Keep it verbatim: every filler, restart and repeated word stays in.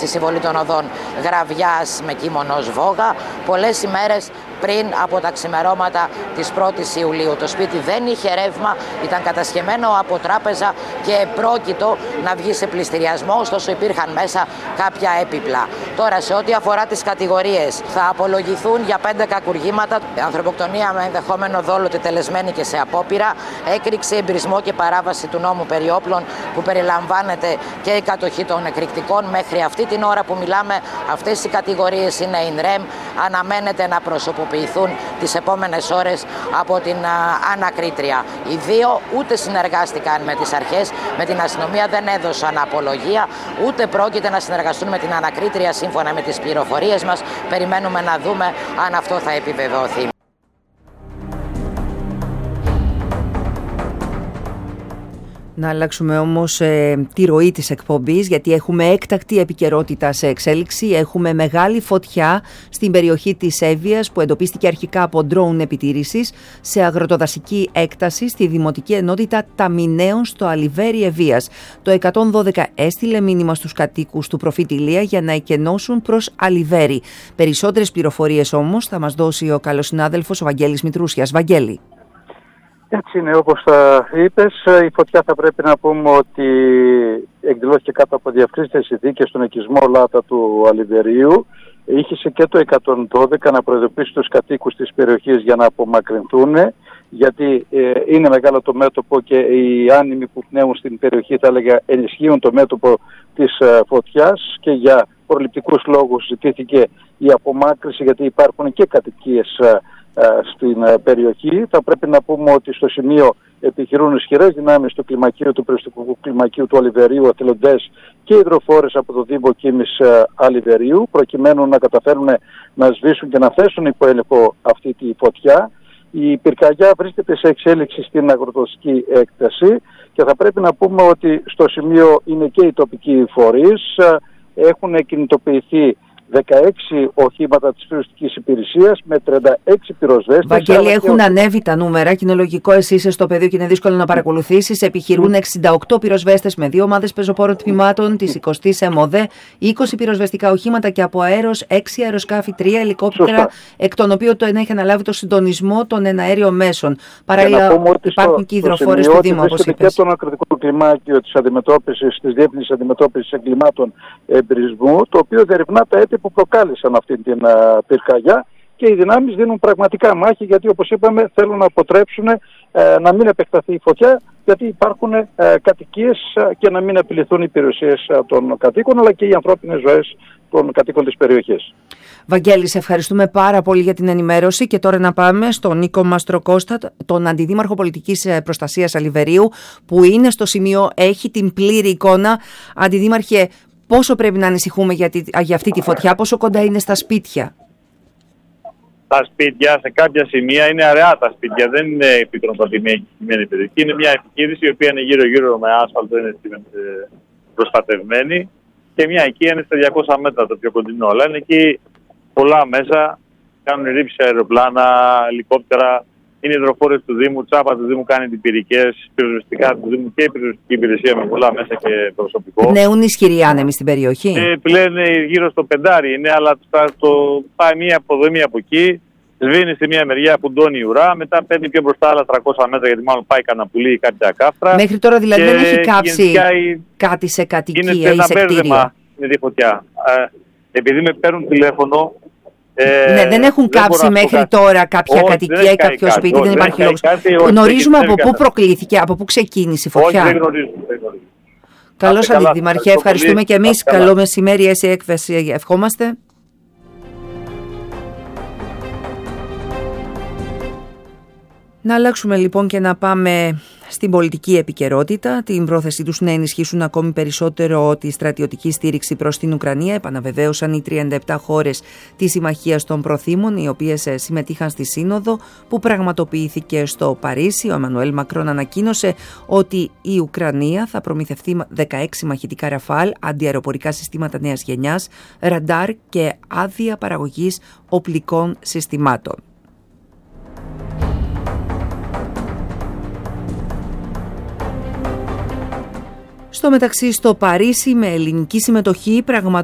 στη συμβολή των οδών Γραβιάς με Κίμωνος Βόγα, πολλές ημέρες πριν από τα ξημερώματα της πρώτης Ιουλίου. Το σπίτι δεν είχε ρεύμα, ήταν κατασχεμένο από τράπεζα και πρόκειτο να βγει σε πληστηριασμό, ωστόσο υπήρχαν μέσα κάποια έπιπλα. Τώρα, σε ό,τι αφορά τις κατηγορίες, θα απολογηθούν για πέντε κακουργήματα: ανθρωποκτονία με ενδεχόμενο δόλο τελεσμένη και σε απόπειρα, έκρηξη, εμπρισμό και παράβαση του νόμου περί όπλων, που περιλαμβάνεται και η κατοχή των εκρηκτικών. Μέχρι αυτή την ώρα που μιλάμε, αυτές οι κατηγορίες είναι in rem. Αναμένεται να προσωποποιηθούν τις επόμενες ώρες από την α, ανακρίτρια. Οι δύο ούτε συνεργάστηκαν με τις αρχές, με την αστυνομία δεν έδωσαν απολογία, ούτε πρόκειται να συνεργαστούν με την ανακρίτρια σύμφωνα με τις πληροφορίες μας. Περιμένουμε να δούμε αν αυτό θα επιβεβαιωθεί. Να αλλάξουμε όμως ε, τη ροή της εκπομπής, γιατί έχουμε έκτακτη επικαιρότητα σε εξέλιξη. Έχουμε μεγάλη φωτιά στην περιοχή της Εύβοιας που εντοπίστηκε αρχικά από ντρόουν επιτήρησης σε αγροτοδασική έκταση στη Δημοτική Ενότητα Ταμιναίων στο Αλιβέρι Ευβοίας. Το εκατόν δώδεκα έστειλε μήνυμα στους κατοίκους του προφήτη Ηλία για να εκενώσουν προς Αλιβέρι. Περισσότερες πληροφορίες όμως θα μας δώσει ο καλός συνάδελφος ο Βαγγέλης Μητρούσιας. Βαγγέλη. Έτσι είναι, όπως τα είπες, η φωτιά θα πρέπει να πούμε ότι εκδηλώθηκε κάτω από διευκρίνητες συνθήκες στον οικισμό Λάτα του Αλιβερίου. Είχε και το εκατόν δώδεκα να προειδοποιήσει τους κατοίκους της περιοχής για να απομακρυνθούν, γιατί ε, είναι μεγάλο το μέτωπο και οι άνεμοι που πνέουν στην περιοχή, θα έλεγα, ενισχύουν το μέτωπο της ε, φωτιάς, και για προληπτικούς λόγους ζητήθηκε η απομάκρυνση, γιατί υπάρχουν και κατοικίες ε, στην περιοχή. Θα πρέπει να πούμε ότι στο σημείο επιχειρούν ισχυρές δυνάμεις του κλιμακίου, του περιοριστικού κλιμακίου του Αλιβερίου, εθελοντές και υδροφόρες από το Δήμο Κίμης Αλιβερίου, προκειμένου να καταφέρουν να σβήσουν και να θέσουν υπό έλεγχο αυτή τη φωτιά. Η πυρκαγιά βρίσκεται σε εξέλιξη στην αγροτοδασική έκταση και θα πρέπει να πούμε ότι στο σημείο είναι και οι τοπικοί φορείς. Έχουν κινητοποιηθεί δεκαέξι οχήματα της πυροσβεστικής υπηρεσίας με τριάντα έξι πυροσβέστες. Βαγγέλη, έχουν ανέβει τα νούμερα και είναι λογικό, εσύ είσαι στο πεδίο και είναι δύσκολο να παρακολουθήσεις. Επιχειρούν εξήντα οκτώ πυροσβέστες με δύο ομάδες πεζοπόρων τμήματων της εικοστής ΕΜΟΔΕ, είκοσι πυροσβεστικά οχήματα και από αέρος, έξι αεροσκάφη, τρία ελικόπτερα, σωστά, εκ των οποίων το ένα έχει αναλάβει το συντονισμό των εναέριων μέσων. Παράλληλα, υπάρχουν στο, και υδροφόρες του Δήμου, όπως είπες. Και το ακριτικό κλιμάκιο της αντιμετώπισης, της διεύθυνσης αντιμετώπισης εγκλημάτων εμπρισμού, το οποίο διερευνά τα αίτια που προκάλεσαν αυτή την uh, πυρκαγιά, και οι δυνάμεις δίνουν πραγματικά μάχη, γιατί όπως είπαμε θέλουν να αποτρέψουν uh, να μην επεκταθεί η φωτιά, γιατί υπάρχουν uh, κατοικίες uh, και να μην επιληθούν οι περιουσίες uh, των κατοίκων, αλλά και οι ανθρώπινες ζωές των κατοίκων της περιοχής. Βαγγέλη, σε ευχαριστούμε πάρα πολύ για την ενημέρωση, και τώρα να πάμε στον Νίκο Μαστροκώστα, τον Αντιδήμαρχο Πολιτικής Προστασίας Αλιβερίου, που είναι στο σημείο, έχει την πλήρη εικόνα. Αντιδήμαρχε, πόσο πρέπει να ανησυχούμε για, τη, για αυτή τη φωτιά, πόσο κοντά είναι στα σπίτια? Τα σπίτια σε κάποια σημεία είναι αραιά τα σπίτια, δεν είναι πικροπατημένη περιοχή. Είναι μια επιχείρηση η οποία είναι γύρω-γύρω με άσφαλτο, είναι προστατευμένη, και μια οικία είναι στα διακόσια μέτρα το πιο κοντινό. Αλλά είναι εκεί πολλά μέσα, κάνουν ρήψη αεροπλάνα, ελικόπτερα. Είναι υδροφόρες του Δήμου, τσάπα του Δήμου κάνει τυπηρικές, πυροσβεστικά του Δήμου και η πυροσβεστική υπηρεσία με πολλά μέσα και προσωπικό. Πνέουν ισχυροί άνεμοι στην περιοχή. Ε, πλέον γύρω στο πεντάρι είναι, αλλά το πάει μία από εδώ, μία από εκεί. Σβήνει στη μία μεριά που ντώνει η ουρά, μετά παίρνει πιο μπροστά άλλα τριακόσια μέτρα, γιατί μάλλον πάει κανένα πουλί ή κάποια κάφρα. Μέχρι τώρα δηλαδή δεν έχει κάψει η... κάτι σε κατοικία ή σε κτίριο? Με τη φωτιά. Ε, επειδή με παίρνουν τηλέφωνο. Ε, ναι, δεν έχουν δεν κάψει μέχρι το... τώρα κάποια όχι, κατοικία ή κάποιο σπίτι, όχι, δεν υπάρχει λόγος. Γνωρίζουμε από πού προκλήθηκε, από πού ξεκίνησε η φωτιά? Όχι, δεν γνωρίζουμε. γνωρίζουμε. Καλώς, Αντιδημαρχέ, ευχαριστούμε και εμείς. Καλό μεσημέρι, έτσι έκβαση ευχόμαστε. Να αλλάξουμε λοιπόν και να πάμε στην πολιτική επικαιρότητα. Την πρόθεσή τους να ενισχύσουν ακόμη περισσότερο τη στρατιωτική στήριξη προς την Ουκρανία επαναβεβαίωσαν οι τριάντα επτά χώρες της Συμμαχίας των Προθήμων, οι οποίες συμμετείχαν στη σύνοδο που πραγματοποιήθηκε στο Παρίσι. Ο Εμμανουέλ Μακρόν ανακοίνωσε ότι η Ουκρανία θα προμηθευτεί δεκαέξι μαχητικά Ραφάλ, αντιαεροπορικά συστήματα νέας γενιάς, ραντάρ και άδεια παραγωγής οπλικών συστημάτων. Στο μεταξύ, στο Παρίσι, με ελληνική συμμετοχή, πραγματοποιήθηκε